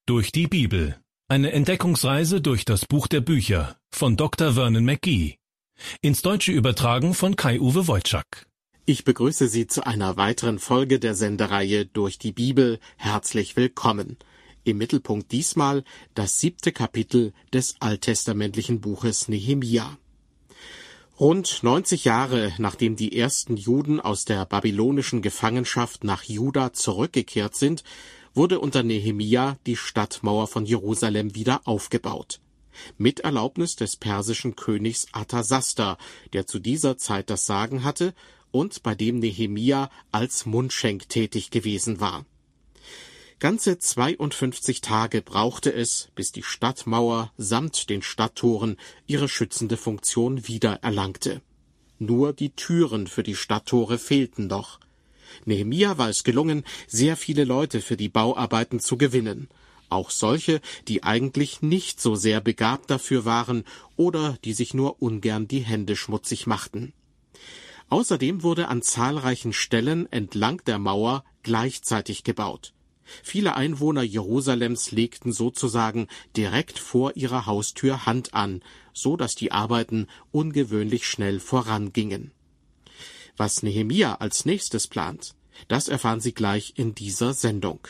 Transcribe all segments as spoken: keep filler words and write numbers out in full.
Durch die Bibel. Eine Entdeckungsreise durch das Buch der Bücher von Doktor Vernon McGee. Ins Deutsche übertragen von Kai-Uwe Wojczak. Ich begrüße Sie zu einer weiteren Folge der Sendereihe Durch die Bibel. Herzlich willkommen. Im Mittelpunkt diesmal das siebte Kapitel des alttestamentlichen Buches Nehemia. Rund neunzig Jahre nachdem die ersten Juden aus der babylonischen Gefangenschaft nach Juda zurückgekehrt sind, wurde unter Nehemia die Stadtmauer von Jerusalem wieder aufgebaut. Mit Erlaubnis des persischen Königs Arthasasta, der zu dieser Zeit das Sagen hatte und bei dem Nehemia als Mundschenk tätig gewesen war. Ganze zweiundfünfzig Tage brauchte es, bis die Stadtmauer samt den Stadttoren ihre schützende Funktion wieder erlangte. Nur die Türen für die Stadttore fehlten noch. Nehemia war es gelungen, sehr viele Leute für die Bauarbeiten zu gewinnen, auch solche, die eigentlich nicht so sehr begabt dafür waren oder die sich nur ungern die Hände schmutzig machten. Außerdem wurde an zahlreichen Stellen entlang der Mauer gleichzeitig gebaut. Viele Einwohner Jerusalems legten sozusagen direkt vor ihrer Haustür Hand an, so dass die Arbeiten ungewöhnlich schnell vorangingen. Was Nehemia als nächstes plant, das erfahren Sie gleich in dieser Sendung.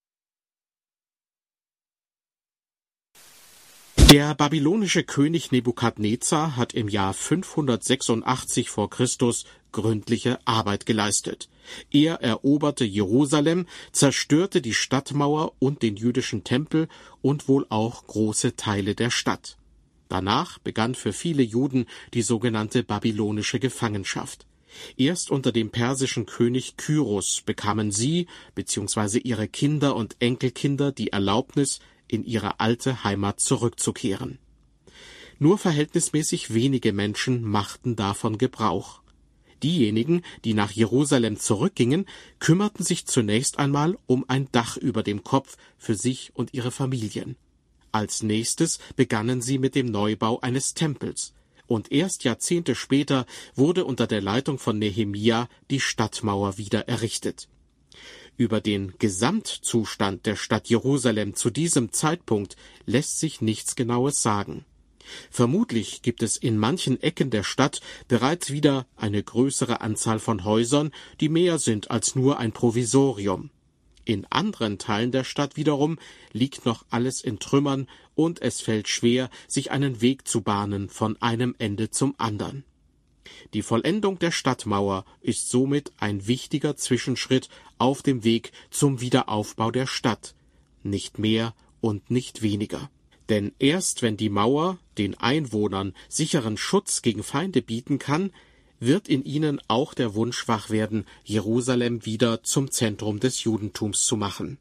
Der babylonische König Nebukadnezar hat im Jahr fünfhundertsechsundachtzig vor Christus gründliche Arbeit geleistet. Er eroberte Jerusalem, zerstörte die Stadtmauer und den jüdischen Tempel und wohl auch große Teile der Stadt. Danach begann für viele Juden die sogenannte babylonische Gefangenschaft. Erst unter dem persischen König Kyros bekamen sie bzw. ihre Kinder und Enkelkinder die Erlaubnis, in ihre alte Heimat zurückzukehren. Nur verhältnismäßig wenige Menschen machten davon Gebrauch. Diejenigen, die nach Jerusalem zurückgingen, kümmerten sich zunächst einmal um ein Dach über dem Kopf für sich und ihre Familien. Als nächstes begannen sie mit dem Neubau eines Tempels. Und erst Jahrzehnte später wurde unter der Leitung von Nehemia die Stadtmauer wieder errichtet. Über den Gesamtzustand der Stadt Jerusalem zu diesem Zeitpunkt lässt sich nichts Genaues sagen. Vermutlich gibt es in manchen Ecken der Stadt bereits wieder eine größere Anzahl von Häusern, die mehr sind als nur ein Provisorium. In anderen Teilen der Stadt wiederum liegt noch alles in Trümmern und es fällt schwer, sich einen Weg zu bahnen von einem Ende zum anderen. Die Vollendung der Stadtmauer ist somit ein wichtiger Zwischenschritt auf dem Weg zum Wiederaufbau der Stadt, nicht mehr und nicht weniger. Denn erst wenn die Mauer den Einwohnern sicheren Schutz gegen Feinde bieten kann, wird in ihnen auch der Wunsch wach werden, Jerusalem wieder zum Zentrum des Judentums zu machen.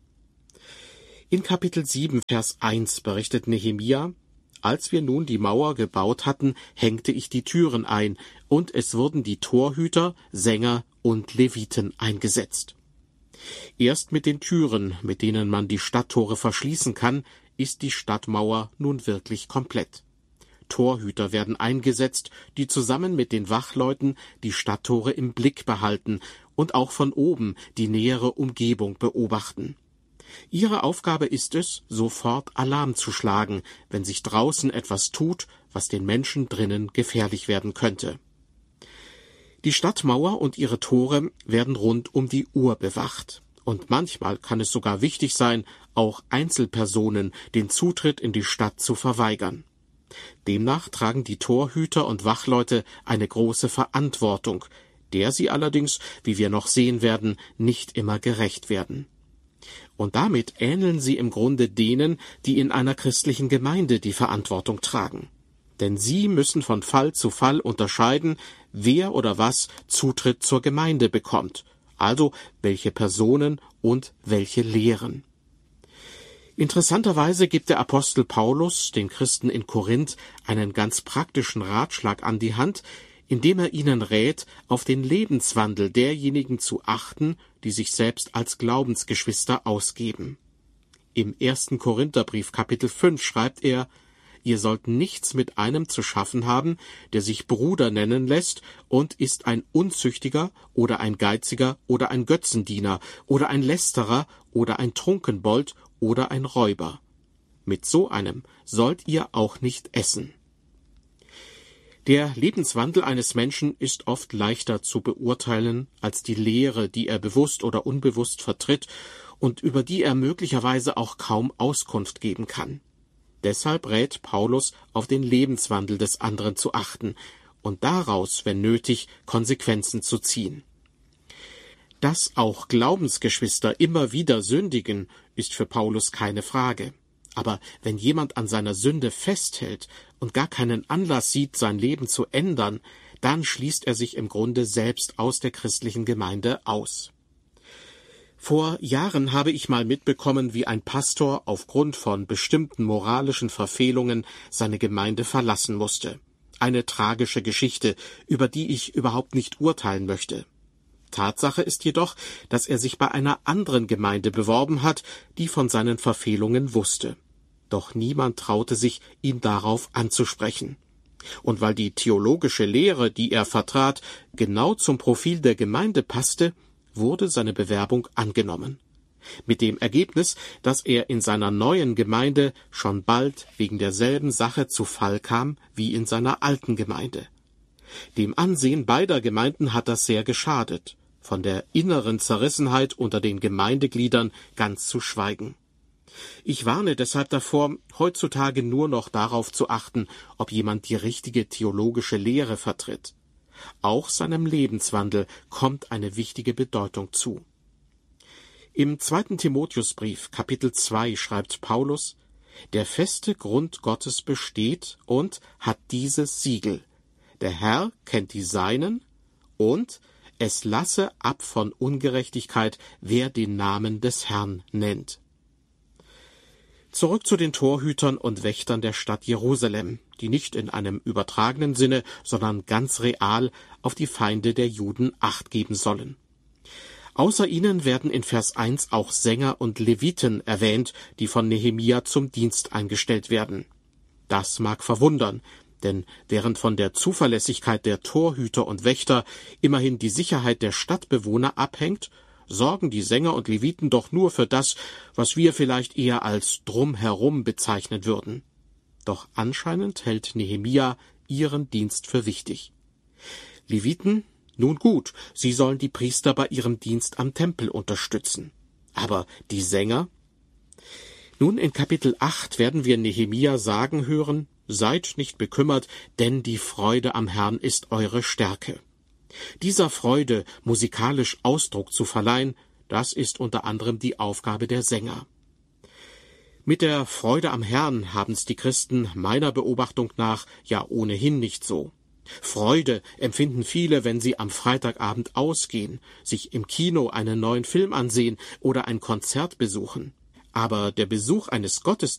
In Kapitel sieben, Vers eins berichtet Nehemia: Als wir nun die Mauer gebaut hatten, hängte ich die Türen ein, und es wurden die Torhüter, Sänger und Leviten eingesetzt. Erst mit den Türen, mit denen man die Stadttore verschließen kann, ist die Stadtmauer nun wirklich komplett. Torhüter werden eingesetzt, die zusammen mit den Wachleuten die Stadttore im Blick behalten und auch von oben die nähere Umgebung beobachten. Ihre Aufgabe ist es, sofort Alarm zu schlagen, wenn sich draußen etwas tut, was den Menschen drinnen gefährlich werden könnte. Die Stadtmauer und ihre Tore werden rund um die Uhr bewacht. Und manchmal kann es sogar wichtig sein, auch Einzelpersonen den Zutritt in die Stadt zu verweigern. Demnach tragen die Torhüter und Wachleute eine große Verantwortung, der sie allerdings, wie wir noch sehen werden, nicht immer gerecht werden. Und damit ähneln sie im Grunde denen, die in einer christlichen Gemeinde die Verantwortung tragen. Denn sie müssen von Fall zu Fall unterscheiden, wer oder was Zutritt zur Gemeinde bekommt, also welche Personen und welche Lehren. Interessanterweise gibt der Apostel Paulus den Christen in Korinth einen ganz praktischen Ratschlag an die Hand, indem er ihnen rät, auf den Lebenswandel derjenigen zu achten, die sich selbst als Glaubensgeschwister ausgeben. Im ersten Korintherbrief Kapitel fünf schreibt er: Ihr sollt nichts mit einem zu schaffen haben, der sich Bruder nennen lässt und ist ein Unzüchtiger oder ein Geiziger oder ein Götzendiener oder ein Lästerer oder ein Trunkenbold oder ein Räuber, mit so einem sollt ihr auch nicht essen. Der Lebenswandel eines Menschen ist oft leichter zu beurteilen als die Lehre, die er bewusst oder unbewusst vertritt und über die er möglicherweise auch kaum Auskunft geben kann. Deshalb rät Paulus, auf den Lebenswandel des anderen zu achten und daraus, wenn nötig, Konsequenzen zu ziehen. Dass auch Glaubensgeschwister immer wieder sündigen, ist für Paulus keine Frage. Aber wenn jemand an seiner Sünde festhält und gar keinen Anlass sieht, sein Leben zu ändern, dann schließt er sich im Grunde selbst aus der christlichen Gemeinde aus. Vor Jahren habe ich mal mitbekommen, wie ein Pastor aufgrund von bestimmten moralischen Verfehlungen seine Gemeinde verlassen musste. Eine tragische Geschichte, über die ich überhaupt nicht urteilen möchte. Tatsache ist jedoch, dass er sich bei einer anderen Gemeinde beworben hat, die von seinen Verfehlungen wusste. Doch niemand traute sich, ihn darauf anzusprechen. Und weil die theologische Lehre, die er vertrat, genau zum Profil der Gemeinde passte, wurde seine Bewerbung angenommen. Mit dem Ergebnis, dass er in seiner neuen Gemeinde schon bald wegen derselben Sache zu Fall kam wie in seiner alten Gemeinde. Dem Ansehen beider Gemeinden hat das sehr geschadet, von der inneren Zerrissenheit unter den Gemeindegliedern ganz zu schweigen. Ich warne deshalb davor, heutzutage nur noch darauf zu achten, ob jemand die richtige theologische Lehre vertritt. Auch seinem Lebenswandel kommt eine wichtige Bedeutung zu. Im zweiten Timotheusbrief, Kapitel zwei, schreibt Paulus: Der feste Grund Gottes besteht und hat dieses Siegel: Der Herr kennt die Seinen und es lasse ab von Ungerechtigkeit, wer den Namen des Herrn nennt. Zurück zu den Torhütern und Wächtern der Stadt Jerusalem, die nicht in einem übertragenen Sinne, sondern ganz real auf die Feinde der Juden Acht geben sollen. Außer ihnen werden in Vers eins auch Sänger und Leviten erwähnt, die von Nehemia zum Dienst eingestellt werden. Das mag verwundern, denn während von der Zuverlässigkeit der Torhüter und Wächter immerhin die Sicherheit der Stadtbewohner abhängt, sorgen die Sänger und Leviten doch nur für das, was wir vielleicht eher als Drumherum bezeichnen würden. Doch anscheinend hält Nehemia ihren Dienst für wichtig. Leviten? Nun gut, sie sollen die Priester bei ihrem Dienst am Tempel unterstützen. Aber die Sänger? Nun, in Kapitel acht werden wir Nehemia sagen hören: Seid nicht bekümmert, denn die Freude am Herrn ist eure Stärke. Dieser Freude musikalisch Ausdruck zu verleihen, das ist unter anderem die Aufgabe der Sänger. Mit der Freude am Herrn haben's die Christen meiner Beobachtung nach ja ohnehin nicht so. Freude empfinden viele, wenn sie am Freitagabend ausgehen, sich im Kino einen neuen Film ansehen oder ein Konzert besuchen. Aber der Besuch eines Gottesdienstes